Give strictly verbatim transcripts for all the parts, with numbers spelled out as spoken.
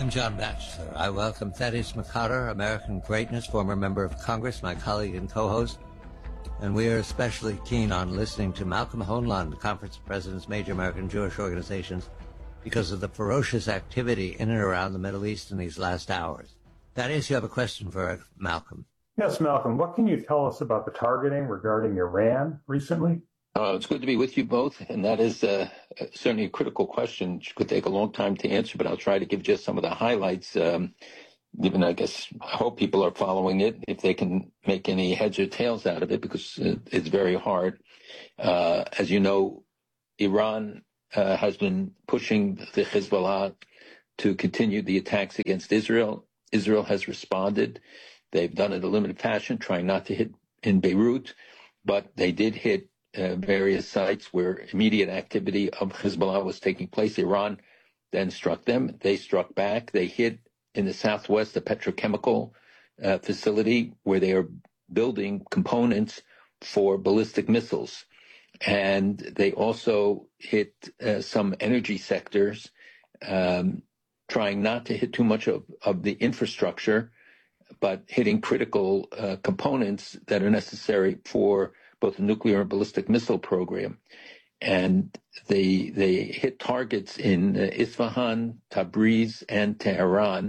I'm John Batchelor. I welcome Thaddeus McCarter, American Greatness, former member of Congress, my colleague and co-host. And we are especially keen on listening to Malcolm Hoenlein, the Conference of Presidents, major American Jewish organizations, because of the ferocious activity in and around the Middle East in these last hours. Thaddeus, you have a question for Malcolm. Yes, Malcolm, what can you tell us about the targeting regarding Iran recently? Uh, it's good to be with you both, and that is uh, certainly a critical question, which could take a long time to answer, but I'll try to give just some of the highlights, um, given, I guess, I hope people are following it, if they can make any heads or tails out of it, because it's very hard. Uh, as you know, Iran uh, has been pushing the Hezbollah to continue the attacks against Israel. Israel has responded. They've done it in a limited fashion, trying not to hit in Beirut, but they did hit Uh, various sites where immediate activity of Hezbollah was taking place. Iran then struck them. They struck back. They hit in the southwest a petrochemical uh, facility where they are building components for ballistic missiles. And they also hit uh, some energy sectors, um, trying not to hit too much of, of the infrastructure, but hitting critical uh, components that are necessary for both the nuclear and ballistic missile program. And they they hit targets in uh, Isfahan, Tabriz, and Tehran.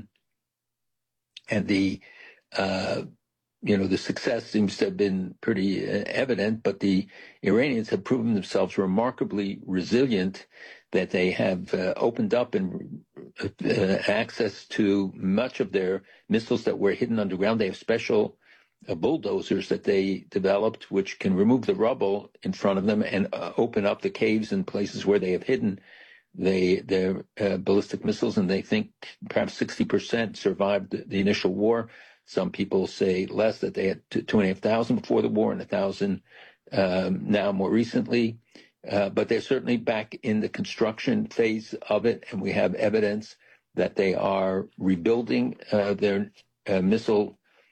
And the, uh, you know, the success seems to have been pretty uh, evident, but the Iranians have proven themselves remarkably resilient, that they have uh, opened up and uh, access to much of their missiles that were hidden underground. They have special Uh, bulldozers that they developed, which can remove the rubble in front of them and uh, open up the caves and places where they have hidden they, their uh, ballistic missiles. And they think perhaps sixty percent survived the, the initial war. Some people say less, that they had two, two and a half thousand before the war and a thousand um, now more recently. Uh, but they're certainly back in the construction phase of it. And we have evidence that they are rebuilding uh, their uh, missile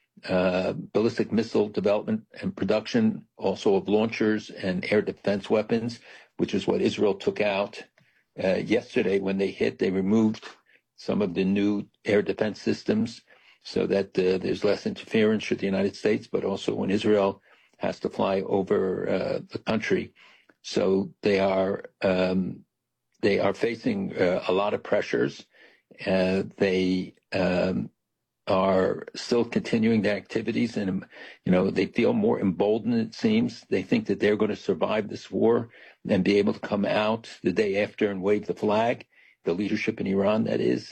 Uh, ballistic missile development and production, also of launchers and air defense weapons, which is what Israel took out uh, yesterday when they hit. They removed some of the new air defense systems so that uh, there's less interference with the United States, but also when Israel has to fly over uh, the country. So they are um, they are facing uh, a lot of pressures. Uh, they um, are still continuing their activities, and, you know, they feel more emboldened, it seems. They think that they're going to survive this war and be able to come out the day after and wave the flag, the leadership in Iran, that is,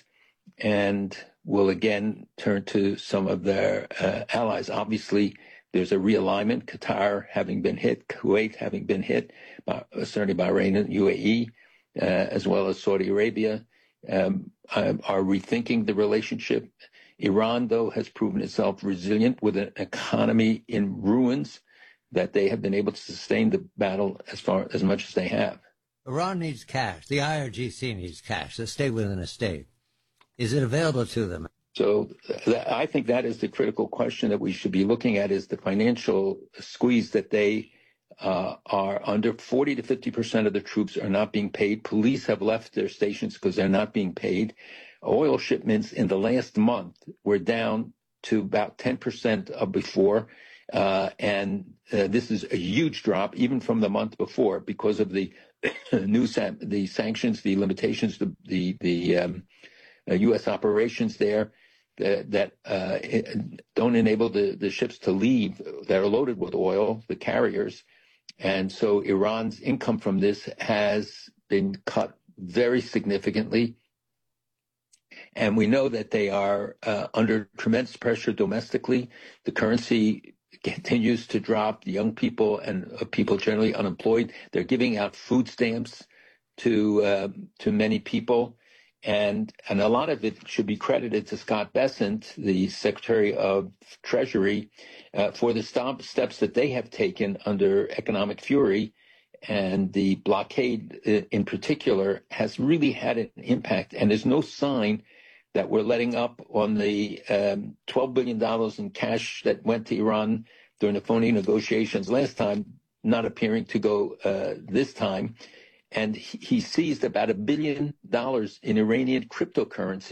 and will again turn to some of their uh, allies. Obviously, there's a realignment, Qatar having been hit, Kuwait having been hit, uh, certainly Bahrain and U A E, uh, as well as Saudi Arabia, um, are rethinking the relationship. Iran, though, has proven itself resilient with an economy in ruins, that they have been able to sustain the battle as far as much as they have. Iran needs cash. The I R G C needs cash. The state within a state. Is it available to them? So th- I think that is the critical question that we should be looking at, is the financial squeeze that they uh, are under. forty to fifty percent of the troops are not being paid. Police have left their stations because they're not being paid. Oil shipments in the last month were down to about ten percent of before. Uh, and uh, this is a huge drop, even from the month before, because of the new san- the sanctions, the limitations, the the, the um, uh, U S operations there that, that uh, don't enable the, the ships to leave that are loaded with oil, the carriers. And so Iran's income from this has been cut very significantly. And we know that they are uh, under tremendous pressure domestically. The currency continues to drop. The young people and uh, people generally unemployed, they're giving out food stamps to uh, to many people. And and a lot of it should be credited to Scott Bessent, the Secretary of Treasury, uh, for the stop, steps that they have taken under economic fury. And the blockade uh, in particular has really had an impact. And there's no sign that we're letting up on the um, twelve billion dollars in cash that went to Iran during the phony negotiations last time, not appearing to go uh, this time. And he, he seized about a billion dollars in Iranian cryptocurrency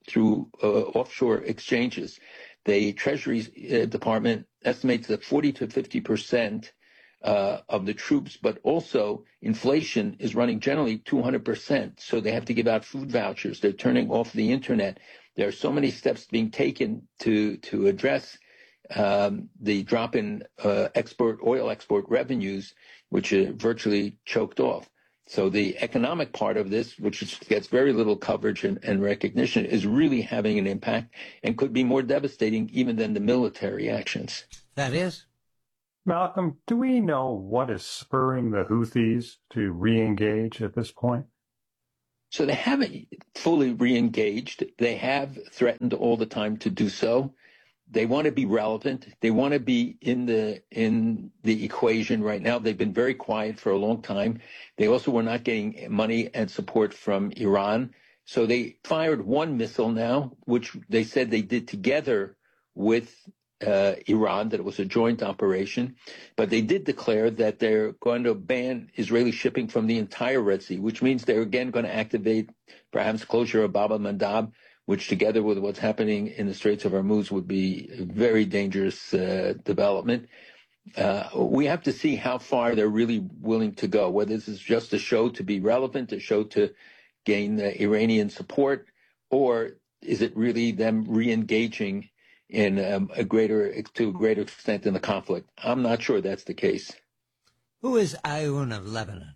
through uh, offshore exchanges. The Treasury uh, Department estimates that forty to fifty percent uh, of the troops, but also inflation is running generally two hundred percent. So they have to give out food vouchers. They're turning off the internet. There are so many steps being taken to, to address um, the drop in uh, export oil export revenues, which are virtually choked off. So the economic part of this, which is, gets very little coverage and, and recognition, is really having an impact and could be more devastating even than the military actions. That is? Malcolm, do we know what is spurring the Houthis to re-engage at this point? So they haven't fully re-engaged. They have threatened all the time to do so. They want to be relevant. They want to be in the in the equation right now. They've been very quiet for a long time. They also were not getting money and support from Iran. So they fired one missile now, which they said they did together with uh, Iran, that it was a joint operation. But they did declare that they're going to ban Israeli shipping from the entire Red Sea, which means they're again going to activate perhaps closure of Bab el-Mandab, which together with what's happening in the Straits of Hormuz would be a very dangerous uh, development. Uh, we have to see how far they're really willing to go, whether this is just a show to be relevant, a show to gain uh, Iranian support, or is it really them re-engaging in um, a greater, to a greater extent in the conflict? I'm not sure that's the case. Who is Aoun of Lebanon?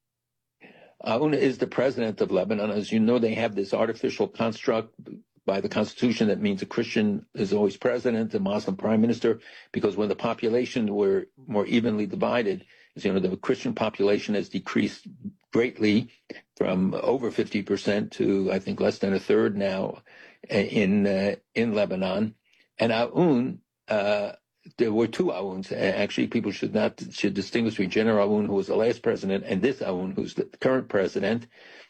Aoun is the president of Lebanon. As you know, they have this artificial construct by the Constitution that means a Christian is always president, a Muslim prime minister, because when the population were more evenly divided, as you know, the Christian population has decreased greatly from over fifty percent to, I think, less than a third now in uh, in Lebanon. And Aoun, uh, there were two Aouns. Actually, people should not should distinguish between General Aoun, who was the last president, and this Aoun, who's the current president.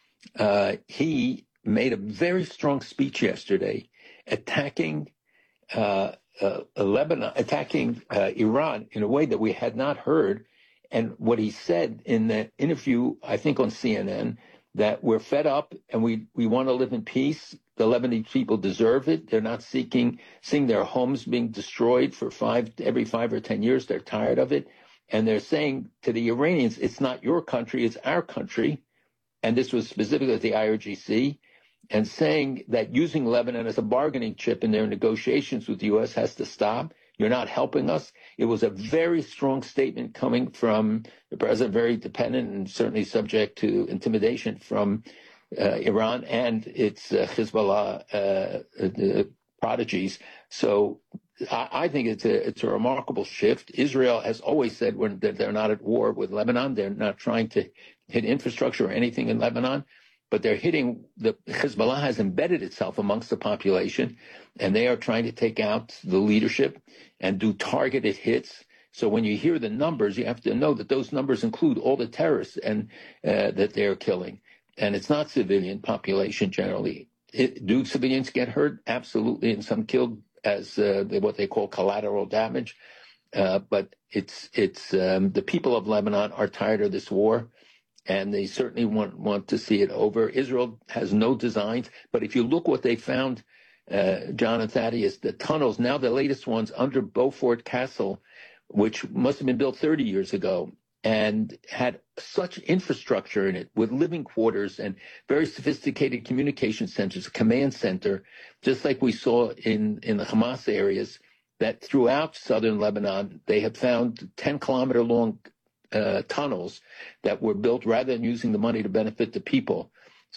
Uh, he made a very strong speech yesterday, attacking uh, uh, Lebanon, attacking uh, Iran in a way that we had not heard. And what he said in the interview, I think on C N N, that we're fed up and we, we want to live in peace. The Lebanese people deserve it. They're not seeking, seeing their homes being destroyed for five, every five or ten years. They're tired of it. And they're saying to the Iranians, it's not your country, it's our country. And this was specifically at the I R G C, and saying that using Lebanon as a bargaining chip in their negotiations with the U S has to stop. You're not helping us. It was a very strong statement coming from the president, very dependent and certainly subject to intimidation from uh, Iran and its uh, Hezbollah uh, uh, prodigies. So I, I think it's a it's a remarkable shift. Israel has always said when, that they're not at war with Lebanon. They're not trying to hit infrastructure or anything in Lebanon, but they're hitting the Hezbollah has embedded itself amongst the population, and they are trying to take out the leadership and do targeted hits. So when you hear the numbers, you have to know that those numbers include all the terrorists and uh, that they're killing. And it's not civilian population generally. It, do civilians get hurt? Absolutely, and some killed as uh, what they call collateral damage. Uh, but it's it's um, the people of Lebanon are tired of this war, and they certainly want want to see it over. Israel has no designs, but if you look what they found, uh, John and Thaddeus, the tunnels, now the latest ones under Beaufort Castle, which must have been built thirty years ago, and had such infrastructure in it with living quarters and very sophisticated communication centers, a command center, just like we saw in, in the Hamas areas, that throughout southern Lebanon, they have found ten kilometer long uh, tunnels that were built rather than using the money to benefit the people.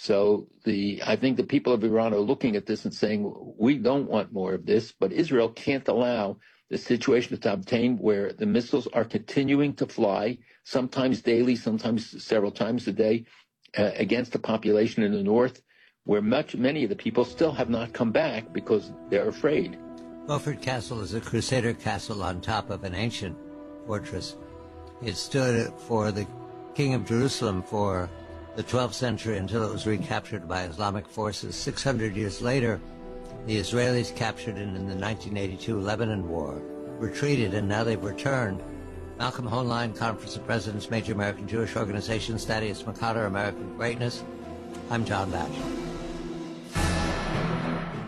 So the I think the people of Iran are looking at this and saying, we don't want more of this, but Israel can't allow the situation to obtain where the missiles are continuing to fly, sometimes daily, sometimes several times a day, uh, against the population in the north, where much many of the people still have not come back because they're afraid. Beaufort Castle is a Crusader castle on top of an ancient fortress. It stood for the King of Jerusalem for the twelfth century until it was recaptured by Islamic forces. six hundred years later, the Israelis captured it in the nineteen eighty-two Lebanon War, retreated, and now they've returned. Malcolm Hoenlein, Conference of Presidents, Major American Jewish Organizations, Thaddeus McCotter, American Greatness. I'm John Batchelor.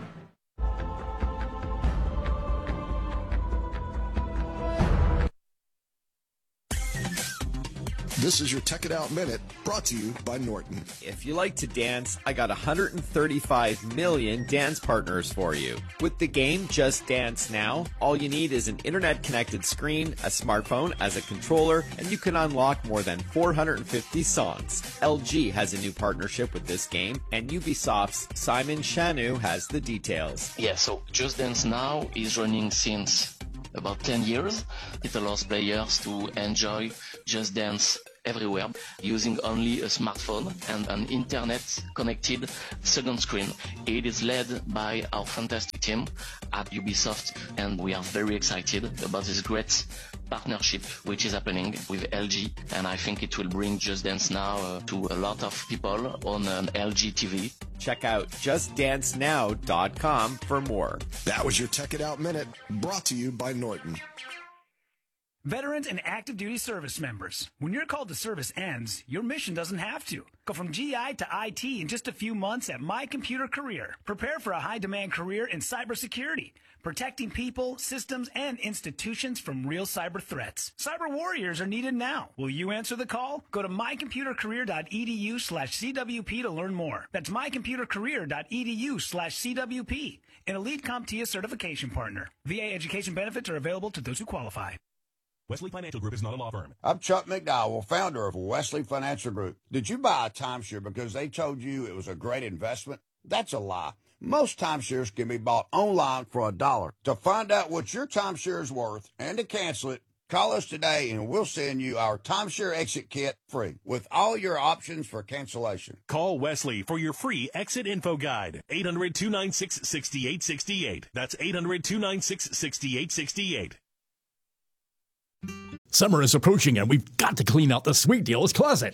This is your Tech It Out Minute, brought to you by Norton. If you like to dance, I got one hundred thirty-five million dance partners for you. With the game Just Dance Now, all you need is an internet-connected screen, a smartphone as a controller, and you can unlock more than four hundred fifty songs. L G has a new partnership with this game, and Ubisoft's Simon Chanu has the details. Yeah, so Just Dance Now is running since about ten years. It allows players to enjoy Just Dance everywhere using only a smartphone and an internet-connected second screen. It is led by our fantastic team at Ubisoft, and we are very excited about this great partnership which is happening with L G, and I think it will bring Just Dance Now uh, to a lot of people on an L G T V. Check out just dance now dot com for more. That was your Tech It Out Minute, brought to you by Norton. Veterans and active duty service members, when your call to service ends, your mission doesn't have to. Go from G I to I T in just a few months at My Computer Career. Prepare for a high-demand career in cybersecurity, protecting people, systems, and institutions from real cyber threats. Cyber warriors are needed now. Will you answer the call? Go to my computer career dot e d u slash C W P to learn more. That's my computer career dot e d u slash C W P, an elite CompTIA certification partner. V A education benefits are available to those who qualify. Wesley Financial Group is not a law firm. I'm Chuck McDowell, founder of Wesley Financial Group. Did you buy a timeshare because they told you it was a great investment? That's a lie. Most timeshares can be bought online for a dollar. To find out what your timeshare is worth and to cancel it, call us today and we'll send you our timeshare exit kit free with all your options for cancellation. Call Wesley for your free exit info guide. eight hundred, two nine six, six eight six eight. That's eight hundred, two nine six, six eight six eight. Summer is approaching and we've got to clean out the Sweet Deals closet.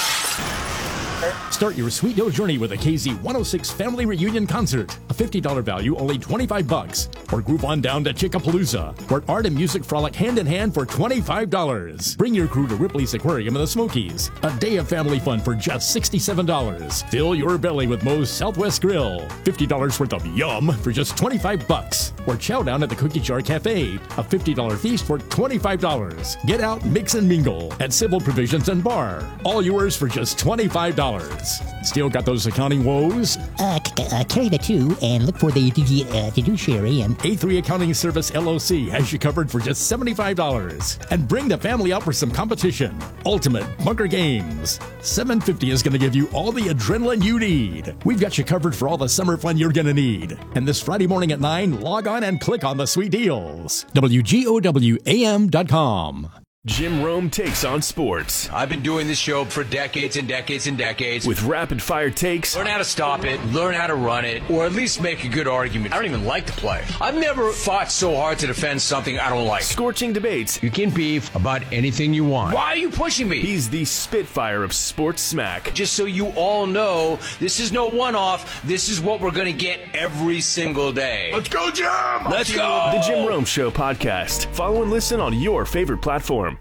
Start your Sweet Deal journey with a K Z one oh six Family Reunion Concert. A fifty dollars value, only twenty-five bucks. Or group on down to Chickapalooza, where art and music frolic hand in hand for twenty-five dollars. Bring your crew to Ripley's Aquarium in the Smokies. A day of family fun for just sixty-seven dollars. Fill your belly with Moe's Southwest Grill. fifty dollars worth of yum for just twenty-five bucks. Or chow down at the Cookie Jar Cafe. A fifty dollars feast for twenty-five dollars. Get out, mix and mingle at Civil Provisions and Bar. All yours for just twenty-five dollars. Still got those accounting woes? Uh, c- uh, carry the two and look for the the, uh, the fiduciary and... A three Accounting Service L L C has you covered for just seventy-five dollars. And bring the family out for some competition. Ultimate Bunker Games. seven fifty is going to give you all the adrenaline you need. We've got you covered for all the summer fun you're going to need. And this Friday morning at nine, log on and click on the Sweet Deals. W G O W A M dot com. Jim Rome takes on sports. I've been doing this show for decades and decades and decades. With rapid fire takes. Learn how to stop it, learn how to run it, or at least make a good argument. I don't even like to play. I've never fought so hard to defend something I don't like. Scorching debates. You can beef about anything you want. Why are you pushing me? He's the Spitfire of sports smack. Just so you all know, this is no one-off. This is what we're going to get every single day. Let's go, Jim! Let's go! The Jim Rome Show podcast. Follow and listen on your favorite platform.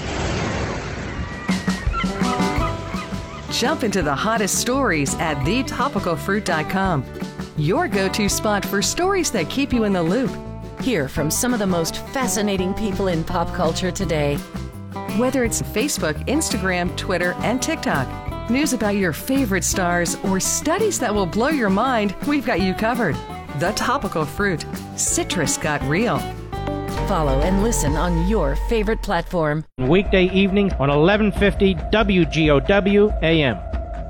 Jump into the hottest stories at the topical fruit dot com. Your go-to spot for stories that keep you in the loop. Hear from some of the most fascinating people in pop culture today. Whether it's Facebook, Instagram, Twitter, and TikTok, news about your favorite stars, or studies that will blow your mind, we've got you covered. The Topical Fruit. Citrus got real. Follow and listen on your favorite platform. Weekday evenings on eleven fifty W G O W A M.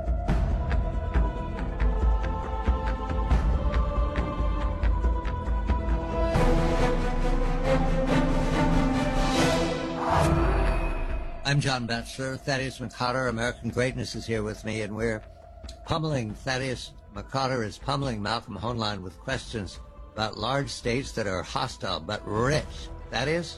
I'm John Betzler. Thaddeus McCotter, American Greatness, is here with me, and we're pummeling. Thaddeus McCotter is pummeling Malcolm Hoenlein with questions about large states that are hostile but rich. That is?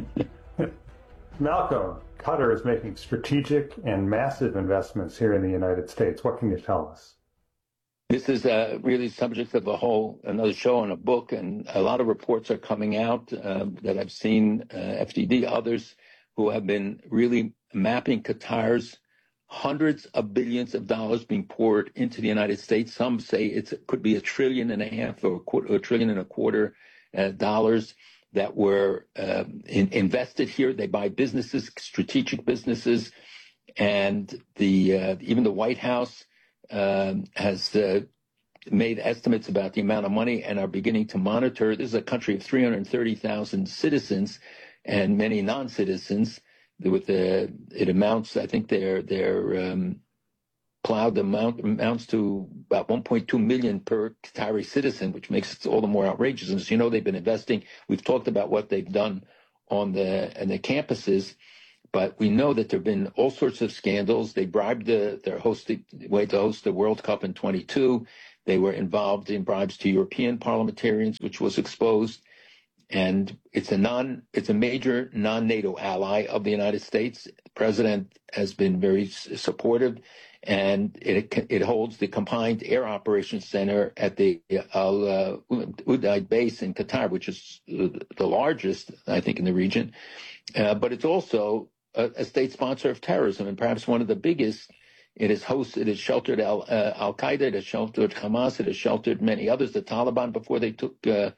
Malcolm, Qatar is making strategic and massive investments here in the United States. What can you tell us? This is uh, really subject of a whole another show and a book, and a lot of reports are coming out uh, that I've seen, uh, F D D, others who have been really mapping Qatar's hundreds of billions of dollars being poured into the United States. Some say it's, it could be a trillion and a half or a, quarter, a trillion and a quarter uh, dollars that were um, in, invested here. They buy businesses, strategic businesses, And the uh, even the White House uh, has uh, made estimates about the amount of money and are beginning to monitor. This is a country of three hundred thirty thousand citizens and many non-citizens. With the, it amounts, I think their their um, plowed amount amounts to about one point two million per Qatari citizen, which makes it all the more outrageous. And as you know, they've been investing. We've talked about what they've done on the on the campuses, but we know that there have been all sorts of scandals. They bribed the their hosting way to host the World Cup in twenty-two. They were involved in bribes to European parliamentarians, which was exposed. And it's a non, it's a major non-NATO ally of the United States. The president has been very supportive, and it it holds the Combined Air Operations Center at the Al uh, Udeid base in Qatar, which is the largest, I think, in the region. Uh, but it's also a, a state sponsor of terrorism, and perhaps one of the biggest. It has hosted, it has sheltered Al uh, Al Qaeda, it has sheltered Hamas, it has sheltered many others, the Taliban before they took. Uh,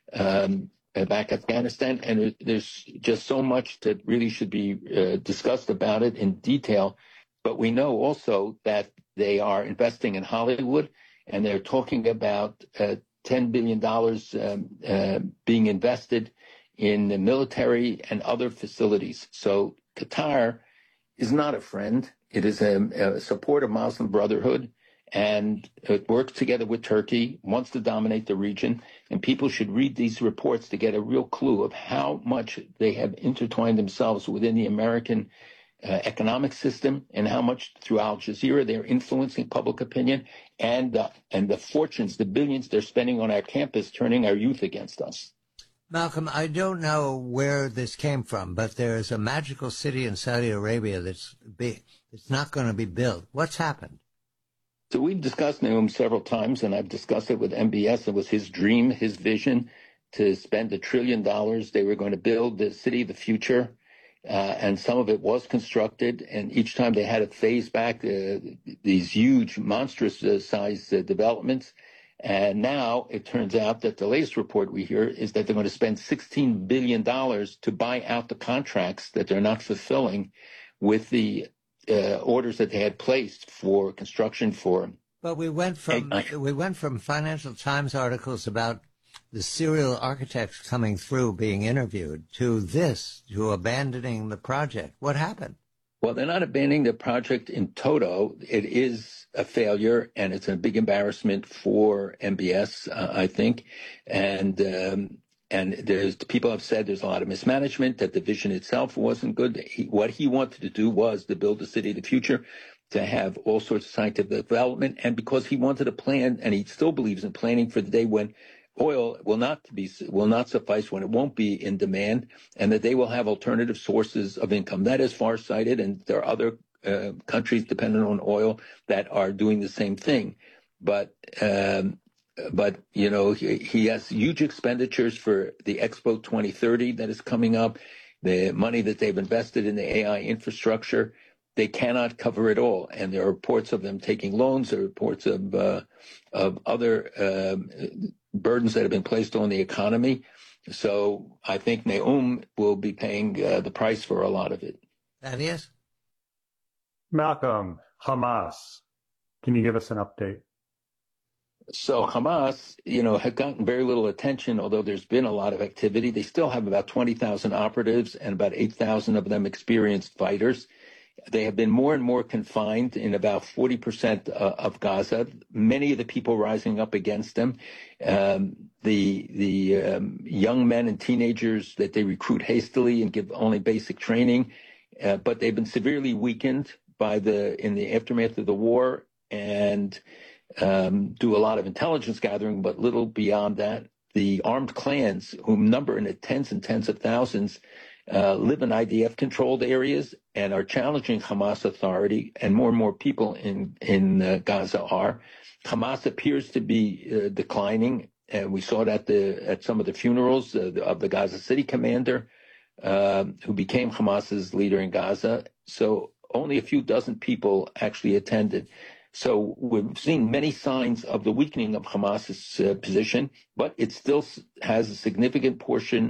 um, back Afghanistan, and there's just so much that really should be uh, discussed about it in detail. But we know also that they are investing in Hollywood, and they're talking about uh, ten billion dollars um, uh, being invested in the military and other facilities. So Qatar is not a friend. It is a, a support of Muslim Brotherhood, and it works together with Turkey, wants to dominate the region, and people should read these reports to get a real clue of how much they have intertwined themselves within the American uh, economic system, and how much through Al Jazeera they're influencing public opinion, and uh, and the fortunes, the billions they're spending on our campus, turning our youth against us. Malcolm, I don't know where this came from, but there's a magical city in Saudi Arabia that's big. It's not going to be built. What's happened? So we've discussed Naum several times, and I've discussed it with M B S. It was his dream, his vision, to spend a trillion dollars. They were going to build the city of the future, uh, and some of it was constructed. And each time they had to phase back uh, these huge, monstrous uh, size uh, developments. And now it turns out that the latest report we hear is that they're going to spend sixteen billion dollars to buy out the contracts that they're not fulfilling with the Uh, orders that they had placed for construction for. But we went from we went from Financial Times articles about the serial architects coming through being interviewed to this, to abandoning the project. What happened? Well, they're not abandoning the project in toto. It is a failure, and it's a big embarrassment for M B S, uh, I think. And um, And there's people have said there's a lot of mismanagement, that the vision itself wasn't good. He, what he wanted to do was to build the city of the future, to have all sorts of scientific development. And because he wanted a plan, and he still believes in planning for the day when oil will not be will not suffice, when it won't be in demand, and that they will have alternative sources of income. That is farsighted, and there are other uh, countries dependent on oil that are doing the same thing. But um, But, you know, he, he has huge expenditures for the Expo twenty thirty that is coming up, the money that they've invested in the A I infrastructure. They cannot cover it all. And there are reports of them taking loans. There are reports of, uh, of other um, burdens that have been placed on the economy. So I think Naum will be paying uh, the price for a lot of it. That is? Malcolm, Hamas, can you give us an update? So Hamas, you know, had gotten very little attention, although there's been a lot of activity. They still have about twenty thousand operatives and about eight thousand of them experienced fighters. They have been more and more confined in about forty percent uh, of Gaza, many of the people rising up against them. Um, the the um, young men and teenagers that they recruit hastily and give only basic training, uh, but they've been severely weakened by the in the aftermath of the war, and Um, do a lot of intelligence gathering, but little beyond that. The armed clans, who number in the tens and tens of thousands, uh, live in I D F-controlled areas and are challenging Hamas authority, and more and more people in, in uh, Gaza are. Hamas appears to be uh, declining, and we saw it at, the, at some of the funerals uh, of the Gaza City commander, uh, who became Hamas's leader in Gaza. So only a few dozen people actually attended. So we're seeing many signs of the weakening of Hamas's uh, position, but it still has a significant portion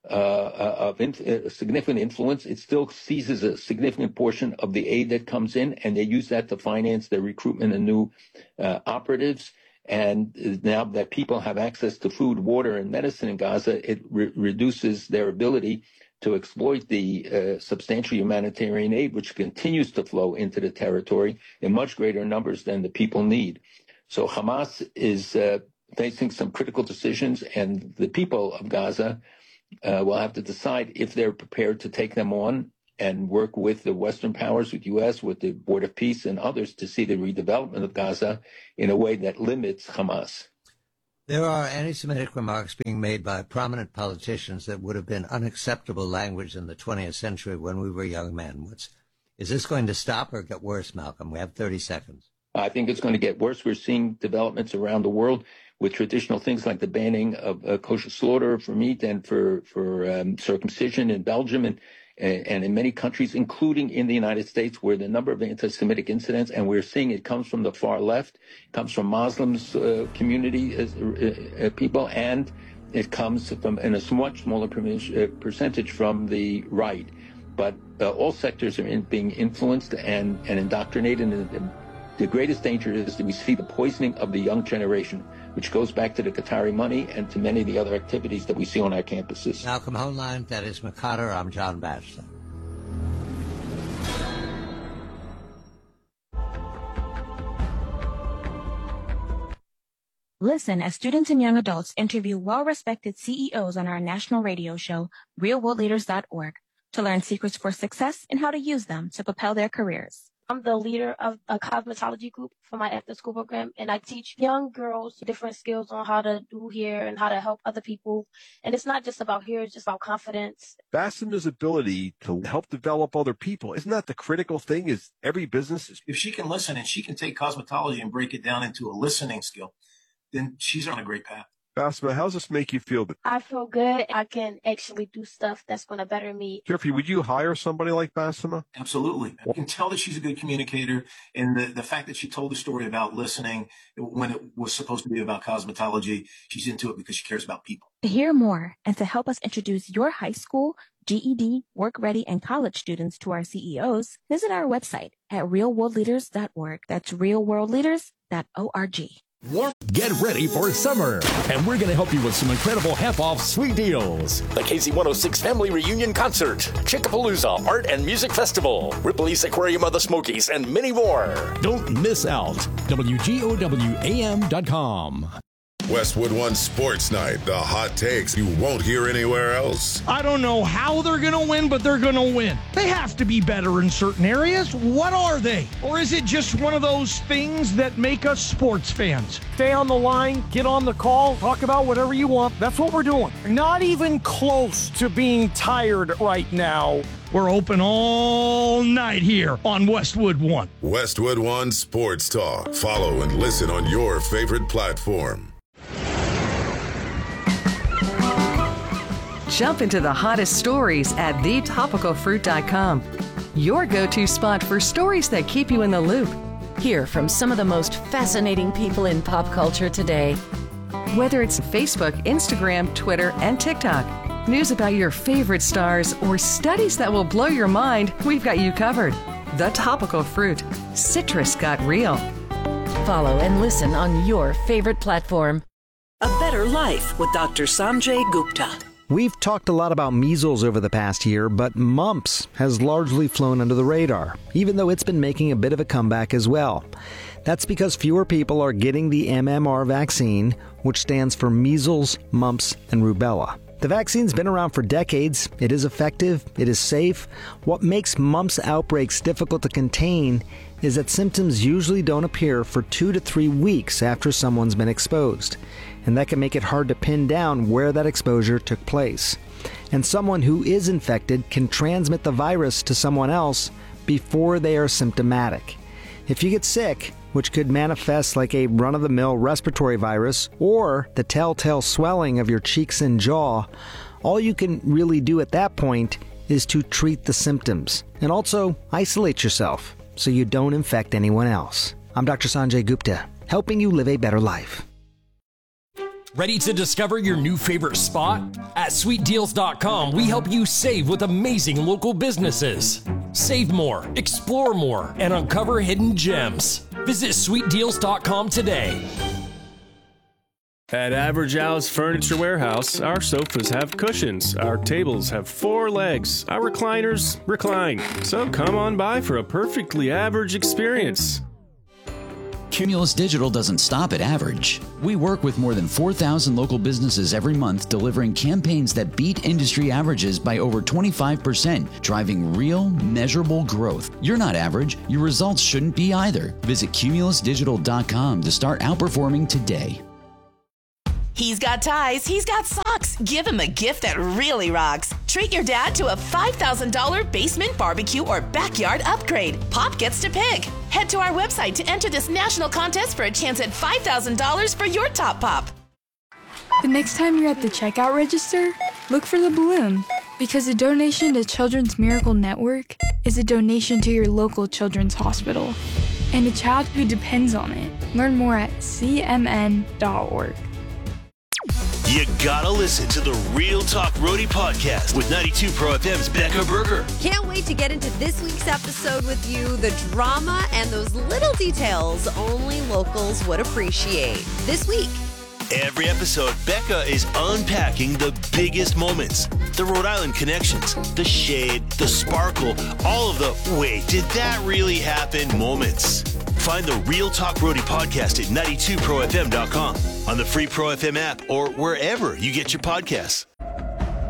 uh, of in, uh, significant influence. It still seizes a significant portion of the aid that comes in, and they use that to finance their recruitment of new uh, operatives. And now that people have access to food, water, and medicine in Gaza, it re- reduces their ability to exploit the uh, substantial humanitarian aid, which continues to flow into the territory in much greater numbers than the people need. So Hamas is uh, facing some critical decisions, and the people of Gaza uh, will have to decide if they're prepared to take them on and work with the Western powers, with U S, with the Board of Peace and others to see the redevelopment of Gaza in a way that limits Hamas. There are anti-Semitic remarks being made by prominent politicians that would have been unacceptable language in the twentieth century when we were young men. What's, is this going to stop or get worse, Malcolm? We have thirty seconds. I think it's going to get worse. We're seeing developments around the world with traditional things like the banning of uh, kosher slaughter for meat and for, for um, circumcision in Belgium and and in many countries, including in the United States, where the number of anti-Semitic incidents, and we're seeing it comes from the far left, comes from Muslims uh, community uh, uh, people, and it comes from, in a much smaller percentage, from the right. But uh, all sectors are in, being influenced and, and indoctrinated, and the, the greatest danger is that we see the poisoning of the young generation, which goes back to the Qatari money and to many of the other activities that we see on our campuses. Malcolm Hoenlein, that is McCotter. I'm John Batchelor. Listen as students and young adults interview well-respected C E Os on our national radio show, real world leaders dot org, to learn secrets for success and how to use them to propel their careers. I'm the leader of a cosmetology group for my after-school program, and I teach young girls different skills on how to do hair and how to help other people. And it's not just about hair, it's just about confidence. Bassema's ability to help develop other people, isn't that the critical thing? Is every business is... If she can listen and she can take cosmetology and break it down into a listening skill, then she's on a great path. Bassema, how does this make you feel? I feel good. I can actually do stuff that's going to better me. Jeffrey, would you hire somebody like Bassema? Absolutely. You can tell that she's a good communicator, and the, the fact that she told the story about listening when it was supposed to be about cosmetology, she's into it because she cares about people. To hear more and to help us introduce your high school, G E D, work ready, and college students to our C E Os, visit our website at real world leaders dot org. That's real world leaders dot org. Get ready for summer, and we're going to help you with some incredible half-off sweet deals. The K Z one oh six Family Reunion Concert, Chickapalooza Art and Music Festival, Ripley's Aquarium of the Smokies, and many more. Don't miss out. W G O W A M dot com. Westwood One Sports Night, the hot takes you won't hear anywhere else. I don't know how they're going to win, but they're going to win. They have to be better in certain areas. What are they? Or is it just one of those things that make us sports fans? Stay on the line, get on the call, talk about whatever you want. That's what we're doing. Not even close to being tired right now. We're open all night here on Westwood One. Westwood One Sports Talk. Follow and listen on your favorite platform. Jump into the hottest stories at the topical fruit dot com. Your go-to spot for stories that keep you in the loop. Hear from some of the most fascinating people in pop culture today. Whether it's Facebook, Instagram, Twitter, and TikTok, news about your favorite stars, or studies that will blow your mind, we've got you covered. The Topical Fruit. Citrus got real. Follow and listen on your favorite platform. A Better Life with Doctor Sanjay Gupta. We've talked a lot about measles over the past year, but mumps has largely flown under the radar, even though it's been making a bit of a comeback as well. That's because fewer people are getting the M M R vaccine, which stands for measles, mumps, and rubella. The vaccine's been around for decades. It is effective. It is safe. What makes mumps outbreaks difficult to contain is that symptoms usually don't appear for two to three weeks after someone's been exposed. And that can make it hard to pin down where that exposure took place. And someone who is infected can transmit the virus to someone else before they are symptomatic. If you get sick, which could manifest like a run-of-the-mill respiratory virus or the telltale swelling of your cheeks and jaw, all you can really do at that point is to treat the symptoms and also isolate yourself so you don't infect anyone else. I'm Doctor Sanjay Gupta, helping you live a better life. Ready to discover your new favorite spot? At sweet deals dot com, we help you save with amazing local businesses. Save more, explore more, and uncover hidden gems. Visit sweet deals dot com today. At Average Al's Furniture Warehouse, our sofas have cushions, our tables have four legs, our recliners recline. So come on by for a perfectly average experience. Cumulus Digital doesn't stop at average. We work with more than four thousand local businesses every month, delivering campaigns that beat industry averages by over twenty-five percent, driving real, measurable growth. You're not average. Your results shouldn't be either. Visit cumulus digital dot com to start outperforming today. He's got ties, he's got socks. Give him a gift that really rocks. Treat your dad to a five thousand dollars basement, barbecue, or backyard upgrade. Pop gets to pick. Head to our website to enter this national contest for a chance at five thousand dollars for your top pop. The next time you're at the checkout register, look for the balloon. Because a donation to Children's Miracle Network is a donation to your local children's hospital and a child who depends on it. Learn more at c m n dot org. You gotta listen to the Real Talk Roadie podcast with ninety-two Pro F M's Becca Berger. Can't wait to get into this week's episode with you. The drama and those little details only locals would appreciate. This week. Every episode, Becca is unpacking the biggest moments, the Rhode Island connections, the shade, the sparkle, all of the wait, did that really happen moments. Find the Real Talk Roadie podcast at ninety-two pro f m dot com, on the free Pro F M app, or wherever you get your podcasts.